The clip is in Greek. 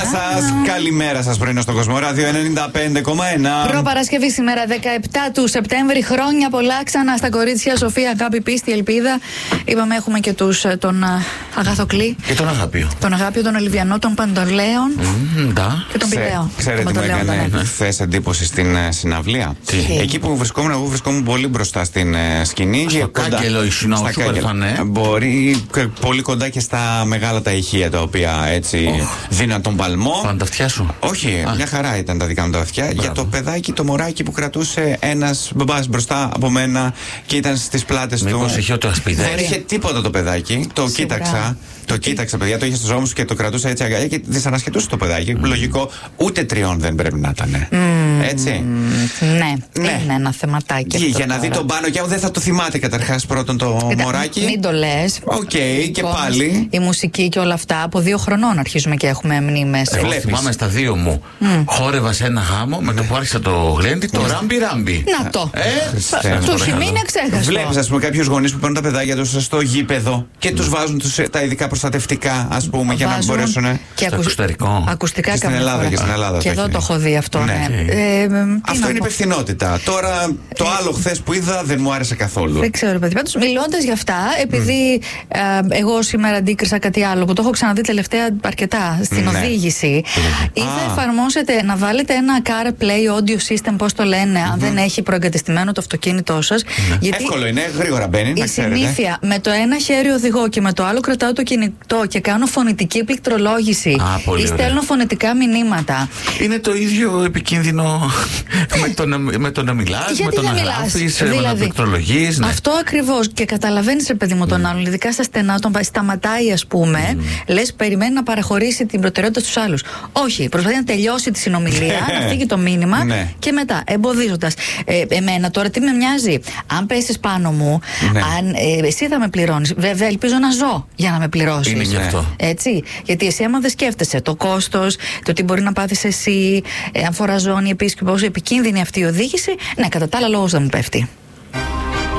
σας, καλημέρα σας πρωινό στον Κοσμοράδιο 95,1. Προπαρασκευή σήμερα 17 του Σεπτέμβρη. Χρόνια πολλά ξανά στα κορίτσια. Σοφία, αγάπη, πίστη, ελπίδα. Είπαμε έχουμε και τον Αγαθοκλή. Και τον Αγάπιο. Τον Αγάπιο, τον Ολιβιανό, τον Παντολέον. Και τον Πηλαίο. Ξέρετε τι μου έκανε χθες εντύπωση στην συναυλία? Εκεί που βρισκόμουν, εγώ βρισκόμουν πολύ μπροστά στην σκηνή. Στο κάγκελο ήσουν ο σούπερ φανέ. Μπορεί πολύ κοντά και στα μεγάλα τα ηχεία τα οποία έτσι δίναν τον παλμό. Πάνε τα αυτιά σου? Όχι, μια χαρά ήταν τα δικά μου τα αυτιά. Για το παιδάκι, το μωράκι που κρατούσε ένας μπαμπάς μπροστά από μένα και ήταν στις πλάτες του. Μήπως είχε το ασπιδέρι? Δεν είχε τίποτα το παιδάκι. Το κοίταξα. Το κοίταξα, παιδιά, το είχε στους ώμους και το κρατούσα έτσι αγκαλιά και δυσανασχετούσε το παιδάκι. Λογικό, ούτε 3 δεν πρέπει να ήταν. Έτσι. Ναι, είναι ένα θεματάκι. Για να δει τον πάνω και δεν θα το θυμάται καταρχάς πρώτον το μωράκι. Μην το λες. Οκ, και πάλι. Η μουσική και όλα αυτά από 2 χρονών αρχίζουμε και έχουμε μνήμες. Εγώ θυμάμαι στα 2 μου. Χόρευα σε ένα γάμο με το που άρχισα το γλέντι, το ράμπι. Να το. Του έχει μείνει εξέχαστο. Βλέπεις, ας πούμε, κάποιους γονείς που παίρνουν τα παιδάκια τους στο γήπεδο και τους βάζουν τα ειδικά προστατευτικά, ας πούμε, για να μπορέσουν. Και στο εξωτερικό. Ακουστικά και στην Ελλάδα. Και στην Ελλάδα. Και εδώ το έχω δει αυτό. Αυτό είναι υπευθυνότητα. Τώρα το άλλο χθες που είδα δεν μου άρεσε καθόλου. Δεν ξέρω, παιδιά. Πάντως, μιλώντας για αυτά, επειδή εγώ σήμερα αντίκρισα κάτι άλλο που το έχω ξαναδεί τελευταία αρκετά στην οδήγηση, ή θα εφαρμόσετε να βάλετε ένα CarPlay audio system, πώς το λένε, αν δεν έχει προεγκατεστημένο το αυτοκίνητό σας. Γιατί εύκολο είναι, γρήγορα μπαίνει. Η συνήθεια με το ένα χέρι οδηγώ και με το άλλο κρατάω το κινητό και κάνω φωνητική πληκτρολόγηση ή στέλνω φωνητικά μηνύματα. Είναι το ίδιο επικίνδυνο με το να μιλάς, με το να γράφεις, με να πληκτρολογείς. Αυτό ακριβώς. Και καταλαβαίνεις, ρε παιδί μου, τον άλλον, ειδικά στα στενά, όταν σταματάει, ας πούμε, λες, περιμένει να παραχωρήσει την προτεραιότητα στους άλλους. Όχι, προσπαθεί να τελειώσει τη συνομιλία, να φύγει το μήνυμα και μετά, εμποδίζοντας. Εμένα τώρα τι με μοιάζει? Αν πέσεις πάνω μου, εσύ θα με πληρώνεις. Βέβαια, ελπίζω να ζω για να με πληρώσεις. Είναι και αυτό. Έτσι. Γιατί εσύ, άμα δεν σκέφτεσαι το κόστος, το τι μπορεί να πάθεις εσύ, αν φορά ζώνη επίσης και πόσο επικίνδυνη αυτή η οδήγηση, ναι, κατά τα άλλα, λόγος δεν μου πέφτει.